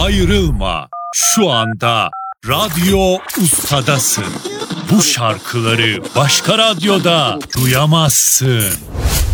Ayrılma. Şu anda Radyo Usta'dasın. Bu şarkıları başka radyoda duyamazsın.